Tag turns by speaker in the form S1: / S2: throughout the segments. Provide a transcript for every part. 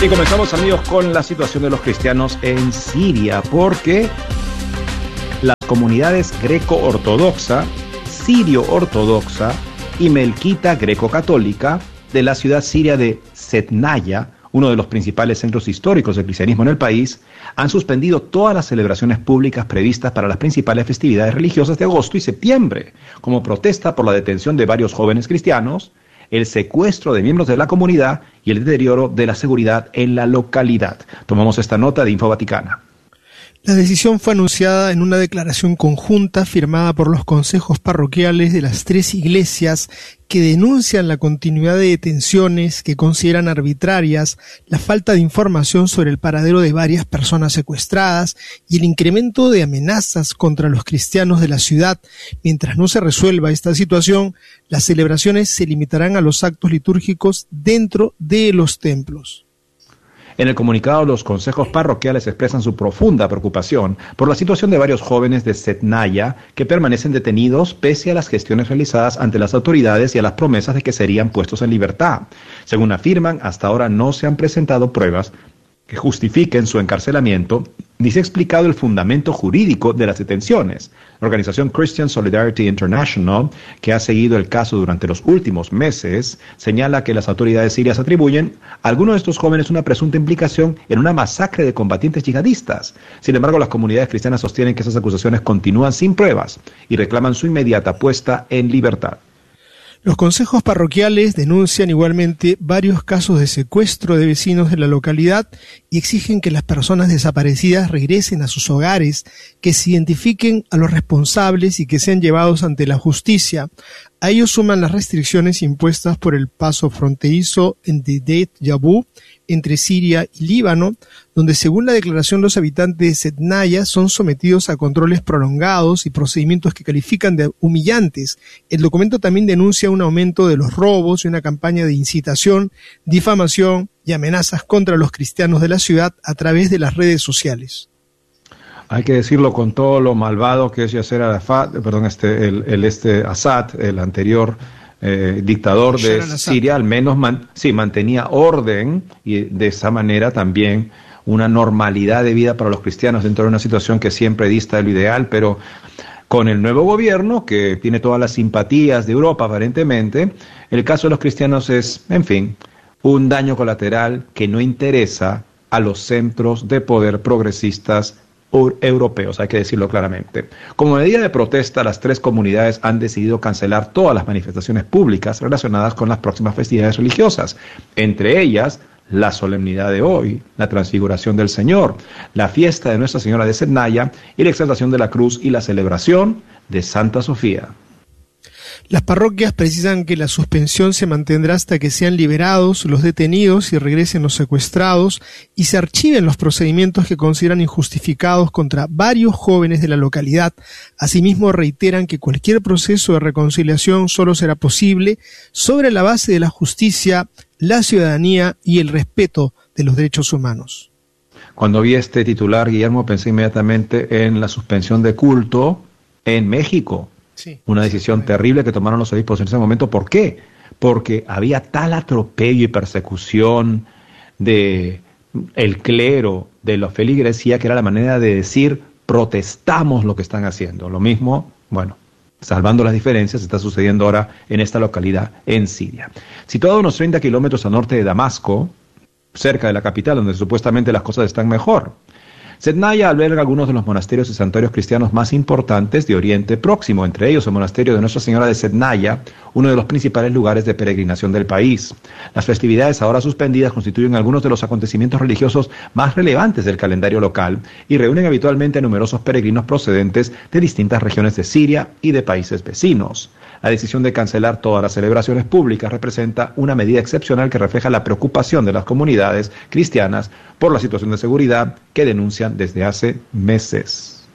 S1: Y comenzamos, amigos, con la situación de los cristianos en Siria, porque las comunidades greco-ortodoxa, sirio-ortodoxa y melquita greco-católica de la ciudad siria de Sednaya, uno de los principales centros históricos del cristianismo en el país, han suspendido todas las celebraciones públicas previstas para las principales festividades religiosas de agosto y septiembre, como protesta por la detención de varios jóvenes cristianos, el secuestro de miembros de la comunidad y el deterioro de la seguridad en la localidad. Tomamos esta nota de Info Vaticana.
S2: La decisión fue anunciada en una declaración conjunta firmada por los consejos parroquiales de las tres iglesias que denuncian la continuidad de detenciones que consideran arbitrarias, la falta de información sobre el paradero de varias personas secuestradas y el incremento de amenazas contra los cristianos de la ciudad. Mientras no se resuelva esta situación, las celebraciones se limitarán a los actos litúrgicos dentro de los templos.
S1: En el comunicado, los consejos parroquiales expresan su profunda preocupación por la situación de varios jóvenes de Sednaya que permanecen detenidos pese a las gestiones realizadas ante las autoridades y a las promesas de que serían puestos en libertad. Según afirman, hasta ahora no se han presentado pruebas que justifiquen su encarcelamiento, ni se ha explicado el fundamento jurídico de las detenciones. La organización Christian Solidarity International, que ha seguido el caso durante los últimos meses, señala que las autoridades sirias atribuyen a algunos de estos jóvenes una presunta implicación en una masacre de combatientes yihadistas. Sin embargo, las comunidades cristianas sostienen que esas acusaciones continúan sin pruebas y reclaman su inmediata puesta en libertad.
S2: Los consejos parroquiales denuncian igualmente varios casos de secuestro de vecinos de la localidad y exigen que las personas desaparecidas regresen a sus hogares, que se identifiquen a los responsables y que sean llevados ante la justicia. A ellos suman las restricciones impuestas por el paso fronterizo en Dedet Yabu, entre Siria y Líbano, donde según la declaración los habitantes de Sednaya son sometidos a controles prolongados y procedimientos que califican de humillantes. El documento también denuncia un aumento de los robos y una campaña de incitación, difamación y amenazas contra los cristianos de la ciudad a través de las redes sociales.
S1: Hay que decirlo con todo lo malvado que es Yasser Arafat, Assad, el anterior dictador de Siria, al menos mantenía orden y de esa manera también una normalidad de vida para los cristianos dentro de una situación que siempre dista de lo ideal, pero con el nuevo gobierno, que tiene todas las simpatías de Europa aparentemente, el caso de los cristianos es, en fin, un daño colateral que no interesa a los centros de poder progresistas europeos, hay que decirlo claramente. Como medida de protesta, las tres comunidades han decidido cancelar todas las manifestaciones públicas relacionadas con las próximas festividades religiosas, entre ellas la solemnidad de hoy, la transfiguración del Señor, la fiesta de Nuestra Señora de Sednaya y la exaltación de la cruz y la celebración de Santa Sofía.
S2: Las parroquias precisan que la suspensión se mantendrá hasta que sean liberados los detenidos y regresen los secuestrados y se archiven los procedimientos que consideran injustificados contra varios jóvenes de la localidad. Asimismo, reiteran que cualquier proceso de reconciliación solo será posible sobre la base de la justicia, la ciudadanía y el respeto de los derechos humanos.
S1: Cuando vi este titular, Guillermo, pensé inmediatamente en la suspensión de culto en México. Sí, una decisión terrible que tomaron los obispos en ese momento. ¿Por qué? Porque había tal atropello y persecución de el clero, de la feligresía, que era la manera de decir, protestamos lo que están haciendo. Lo mismo, bueno, salvando las diferencias, está sucediendo ahora en esta localidad en Siria. Situado a unos 30 kilómetros al norte de Damasco, cerca de la capital, donde supuestamente las cosas están mejor, Sednaya alberga algunos de los monasterios y santuarios cristianos más importantes de Oriente Próximo, entre ellos el monasterio de Nuestra Señora de Sednaya, uno de los principales lugares de peregrinación del país. Las festividades ahora suspendidas constituyen algunos de los acontecimientos religiosos más relevantes del calendario local y reúnen habitualmente a numerosos peregrinos procedentes de distintas regiones de Siria y de países vecinos. La decisión de cancelar todas las celebraciones públicas representa una medida excepcional que refleja la preocupación de las comunidades cristianas por la situación de seguridad que denuncian desde hace meses.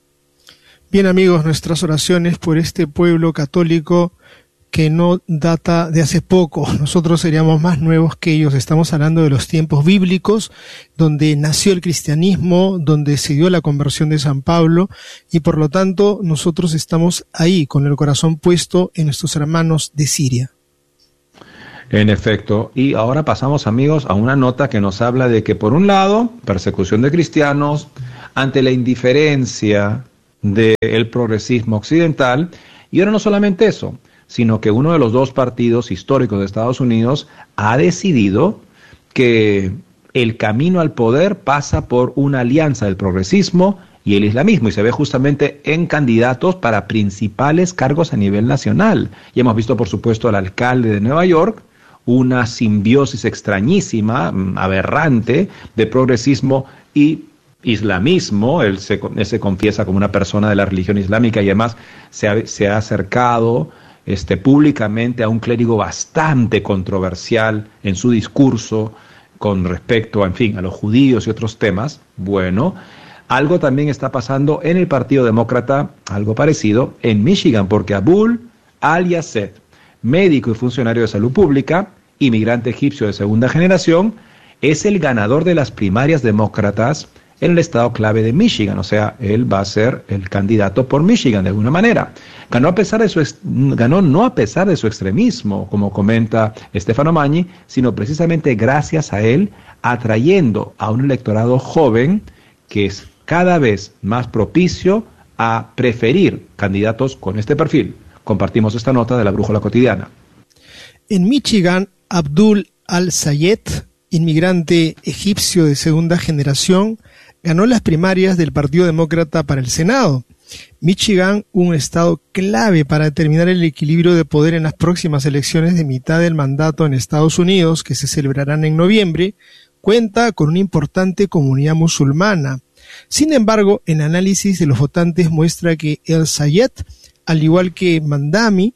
S2: Bien, amigos, nuestras oraciones por este pueblo católico que no data de hace poco. Nosotros seríamos más nuevos que ellos. Estamos hablando de los tiempos bíblicos, donde nació el cristianismo, donde se dio la conversión de San Pablo, y por lo tanto nosotros estamos ahí con el corazón puesto en nuestros hermanos de Siria.
S1: En efecto, y ahora pasamos, amigos, a una nota que nos habla de que, por un lado, persecución de cristianos ante la indiferencia del progresismo occidental, y ahora no solamente eso, sino que uno de los dos partidos históricos de Estados Unidos ha decidido que el camino al poder pasa por una alianza del progresismo y el islamismo, y se ve justamente en candidatos para principales cargos a nivel nacional. Y hemos visto, por supuesto, al alcalde de Nueva York, una simbiosis extrañísima, aberrante, de progresismo y islamismo. Él se confiesa como una persona de la religión islámica y además se ha acercado públicamente a un clérigo bastante controversial en su discurso con respecto, en fin, a los judíos y otros temas. Bueno, algo también está pasando en el Partido Demócrata, algo parecido, en Michigan, porque Abul al-Yased, médico y funcionario de salud pública, inmigrante egipcio de segunda generación, es el ganador de las primarias demócratas en el estado clave de Michigan. O sea, él va a ser el candidato por Michigan de alguna manera. Ganó no a pesar de su extremismo, como comenta Stefano Magni, sino precisamente gracias a él, atrayendo a un electorado joven que es cada vez más propicio a preferir candidatos con este perfil. Compartimos esta nota de la Brújula Cotidiana.
S2: En Michigan, Abdul al-Sayed, inmigrante egipcio de segunda generación, ganó las primarias del Partido Demócrata para el Senado. Michigan, un estado clave para determinar el equilibrio de poder en las próximas elecciones de mitad del mandato en Estados Unidos, que se celebrarán en noviembre, cuenta con una importante comunidad musulmana. Sin embargo, el análisis de los votantes muestra que al-Sayed, al igual que Mamdani,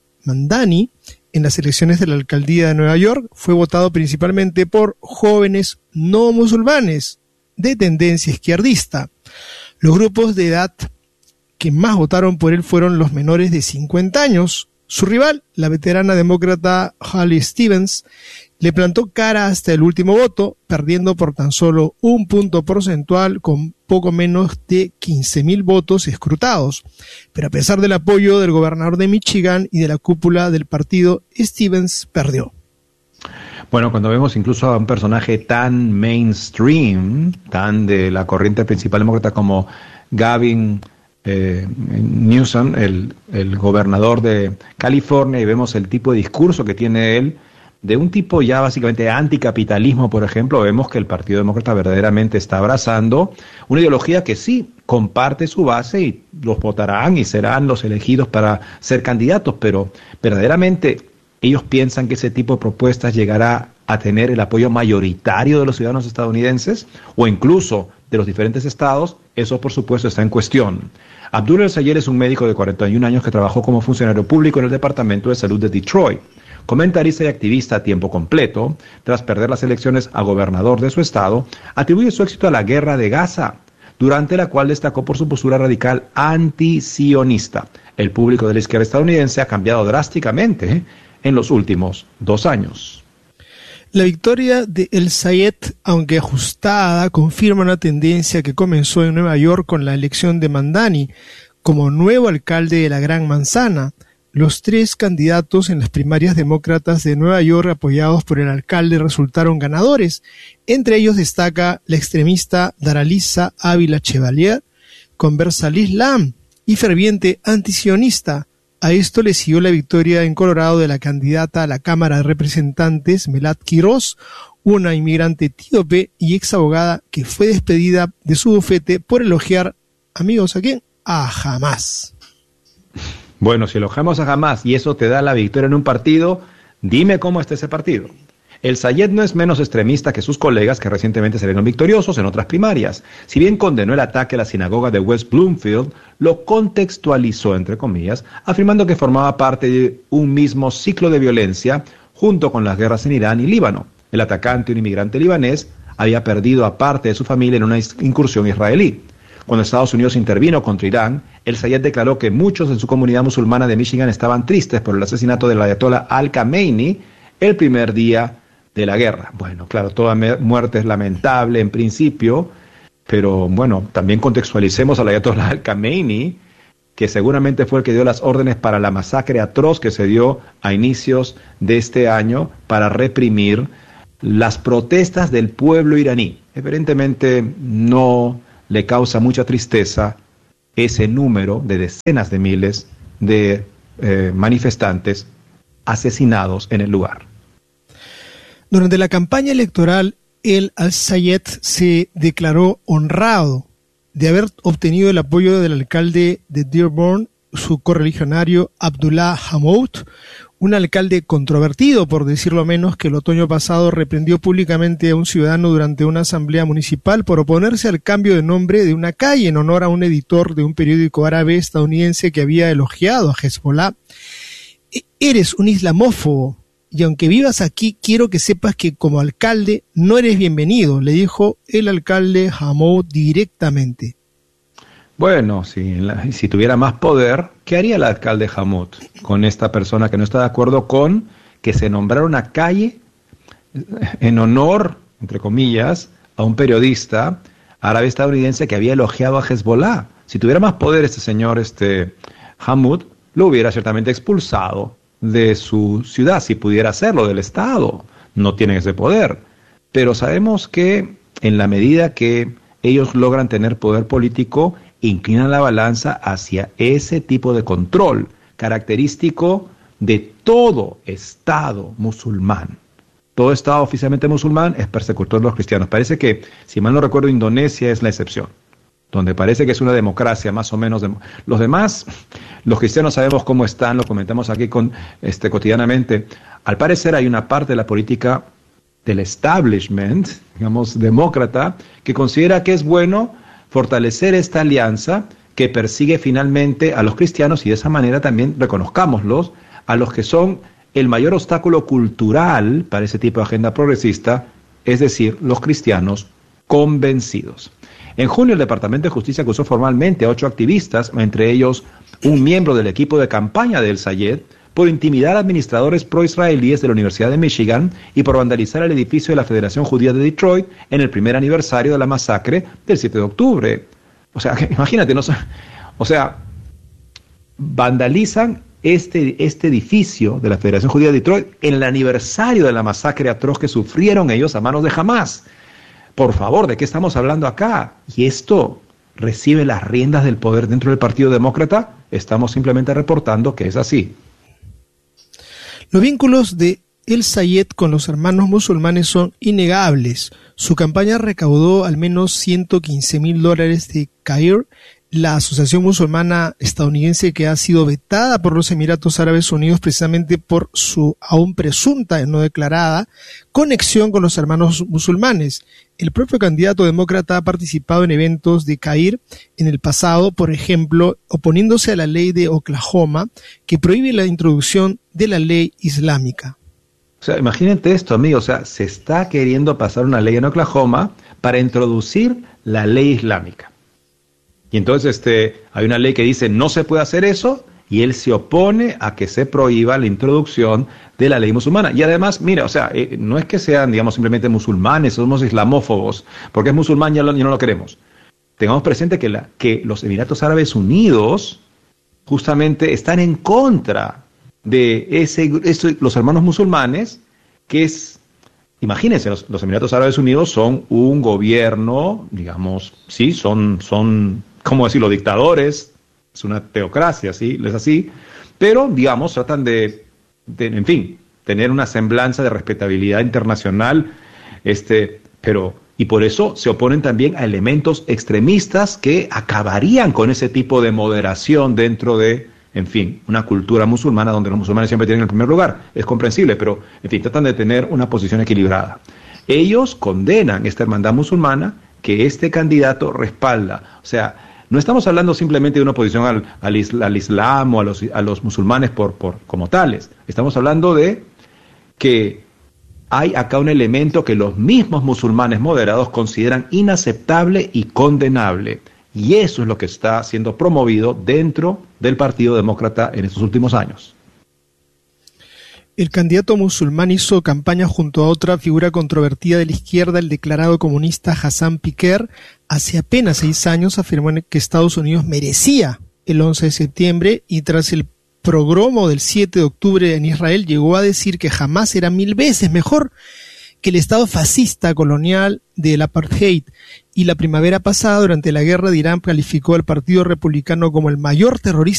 S2: en las elecciones de la alcaldía de Nueva York, fue votado principalmente por jóvenes no musulmanes de tendencia izquierdista. Los grupos de edad que más votaron por él fueron los menores de 50 años. Su rival, la veterana demócrata Haley Stevens, le plantó cara hasta el último voto, perdiendo por tan solo un punto porcentual con poco menos de 15,000 votos escrutados. Pero a pesar del apoyo del gobernador de Michigan y de la cúpula del partido, Stevens perdió.
S1: Bueno, cuando vemos incluso a un personaje tan mainstream, tan de la corriente principal demócrata como Gavin Newsom, el gobernador de California, y vemos el tipo de discurso que tiene él, de un tipo ya básicamente anticapitalismo, por ejemplo, vemos que el Partido Demócrata verdaderamente está abrazando una ideología que sí comparte su base y los votarán y serán los elegidos para ser candidatos, pero verdaderamente ellos piensan que ese tipo de propuestas llegará a tener el apoyo mayoritario de los ciudadanos estadounidenses o incluso de los diferentes estados. Eso, por supuesto, está en cuestión. Abdul al-Sayed es un médico de 41 años que trabajó como funcionario público en el Departamento de Salud de Detroit. Comentarista y activista a tiempo completo, tras perder las elecciones a gobernador de su estado, atribuye su éxito a la guerra de Gaza, durante la cual destacó por su postura radical antisionista. El público de la izquierda estadounidense ha cambiado drásticamente en los últimos 2 años.
S2: La victoria de al-Sayed, aunque ajustada, confirma una tendencia que comenzó en Nueva York con la elección de Mamdani como nuevo alcalde de la Gran Manzana. Los 3 candidatos en las primarias demócratas de Nueva York apoyados por el alcalde resultaron ganadores. Entre ellos destaca la extremista Daralisa Ávila Chevalier, conversa al Islam y ferviente antisionista. A esto le siguió la victoria en Colorado de la candidata a la Cámara de Representantes, Melat Quiroz, una inmigrante etíope y ex abogada que fue despedida de su bufete por elogiar, amigos, ¿a quién? A Hamás.
S1: Bueno, si elogiamos a Hamás y eso te da la victoria en un partido, dime cómo está ese partido. al-Sayed no es menos extremista que sus colegas que recientemente salieron victoriosos en otras primarias. Si bien condenó el ataque a la sinagoga de West Bloomfield, lo contextualizó, entre comillas, afirmando que formaba parte de un mismo ciclo de violencia junto con las guerras en Irán y Líbano. El atacante, un inmigrante libanés, había perdido a parte de su familia en una incursión israelí. Cuando Estados Unidos intervino contra Irán, al-Sayed declaró que muchos en su comunidad musulmana de Michigan estaban tristes por el asesinato del ayatollah al-Khamenei el primer día de la guerra. Bueno, claro, toda muerte es lamentable en principio, pero bueno, también contextualicemos al ayatollah al-Khamenei, que seguramente fue el que dio las órdenes para la masacre atroz que se dio a inicios de este año para reprimir las protestas del pueblo iraní. Evidentemente no le causa mucha tristeza ese número de decenas de miles de manifestantes asesinados en el lugar.
S2: Durante la campaña electoral, el al-Sayed se declaró honrado de haber obtenido el apoyo del alcalde de Dearborn, su correligionario Abdullah Hamoud, un alcalde controvertido, por decirlo menos, que el otoño pasado reprendió públicamente a un ciudadano durante una asamblea municipal por oponerse al cambio de nombre de una calle en honor a un editor de un periódico árabe estadounidense que había elogiado a Hezbollah. Eres un islamófobo, y aunque vivas aquí, quiero que sepas que como alcalde no eres bienvenido, le dijo el alcalde Hamoud directamente.
S1: Bueno, si tuviera más poder, ¿qué haría el alcalde Hamoud con esta persona que no está de acuerdo con que se nombrara una calle en honor, entre comillas, a un periodista árabe estadounidense que había elogiado a Hezbollah? Si tuviera más poder este señor Hamoud, lo hubiera ciertamente expulsado de su ciudad, si pudiera hacerlo, del Estado. No tienen ese poder. Pero sabemos que en la medida que ellos logran tener poder político, inclinan la balanza hacia ese tipo de control característico de todo Estado musulmán. Todo Estado oficialmente musulmán es persecutor de los cristianos. Parece que, si mal no recuerdo, Indonesia es la excepción, donde parece que es una democracia más o menos. Los demás, los cristianos sabemos cómo están, lo comentamos aquí cotidianamente. Al parecer hay una parte de la política del establishment, digamos, demócrata, que considera que es bueno fortalecer esta alianza que persigue finalmente a los cristianos y de esa manera también reconozcámoslos a los que son el mayor obstáculo cultural para ese tipo de agenda progresista, es decir, los cristianos convencidos. En junio, el Departamento de Justicia acusó formalmente a 8 activistas, entre ellos un miembro del equipo de campaña de el-Sayed, por intimidar a administradores pro-israelíes de la Universidad de Michigan y por vandalizar el edificio de la Federación Judía de Detroit en el primer aniversario de la masacre del 7 de octubre. O sea, imagínate, vandalizan este edificio de la Federación Judía de Detroit en el aniversario de la masacre atroz que sufrieron ellos a manos de Hamás. Por favor, ¿de qué estamos hablando acá? Y esto recibe las riendas del poder dentro del Partido Demócrata. Estamos simplemente reportando que es así.
S2: Los vínculos de el-Sayed con los hermanos musulmanes son innegables. Su campaña recaudó al menos $115,000 de CAIR, la asociación musulmana estadounidense que ha sido vetada por los Emiratos Árabes Unidos precisamente por su aún presunta, no declarada, conexión con los hermanos musulmanes. El propio candidato demócrata ha participado en eventos de CAIR en el pasado, por ejemplo, oponiéndose a la ley de Oklahoma que prohíbe la introducción de la ley islámica.
S1: O sea, imagínate esto, amigo, o sea, se está queriendo pasar una ley en Oklahoma para introducir la ley islámica. Y entonces hay una ley que dice no se puede hacer eso, y él se opone a que se prohíba la introducción de la ley musulmana. Y además, mira, o sea, no es que sean, digamos, simplemente musulmanes, somos islamófobos, porque es musulmán ya no lo queremos. Tengamos presente que los Emiratos Árabes Unidos justamente están en contra de los hermanos musulmanes, que es, imagínense, los Emiratos Árabes Unidos son un gobierno, digamos, sí, son ¿cómo decirlo?, dictadores, es una teocracia, ¿sí? Es así, pero, digamos, tratan de, en fin, tener una semblanza de respetabilidad internacional, y por eso se oponen también a elementos extremistas que acabarían con ese tipo de moderación dentro de, en fin, una cultura musulmana donde los musulmanes siempre tienen el primer lugar. Es comprensible, pero, en fin, tratan de tener una posición equilibrada. Ellos condenan esta hermandad musulmana que este candidato respalda. O sea, no estamos hablando simplemente de una oposición al Islam o a los musulmanes como tales. Estamos hablando de que hay acá un elemento que los mismos musulmanes moderados consideran inaceptable y condenable. Y eso es lo que está siendo promovido dentro del Partido Demócrata en estos últimos años.
S2: El candidato musulmán hizo campaña junto a otra figura controvertida de la izquierda, el declarado comunista Hassan Piker. Hace apenas 6 años afirmó que Estados Unidos merecía el 11 de septiembre y tras el pogromo del 7 de octubre en Israel llegó a decir que Hamás era 1000 veces mejor que el Estado fascista colonial del apartheid, y la primavera pasada, durante la guerra de Irán, calificó al Partido Republicano como el mayor terrorista